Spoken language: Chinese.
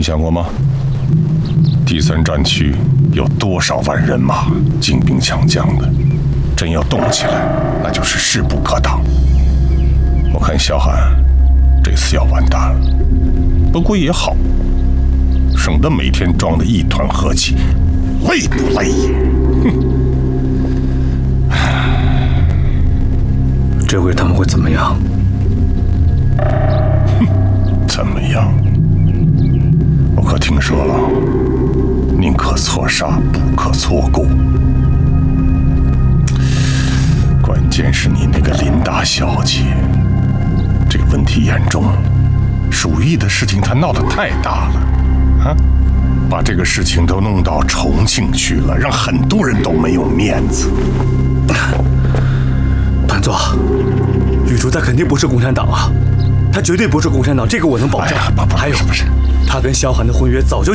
你想过吗？第3战区有多少万人马，精兵强将的，真要动起来，那就是势不可挡。我看萧寒这次要完蛋了，不过也好，省得每天装得一团和气，累不累呀？ 这回他们会怎么样？ 怎么样？我可听说了，宁可错杀，不可错过。关键是你那个林大小姐，这个问题严重。鼠疫的事情她闹得太大了，啊，把这个事情都弄到重庆去了，让很多人都没有面子。 团座，雨竹他肯定不是共产党啊，他绝对不是共产党，这个我能保证。 还有， 他跟萧寒的婚约早就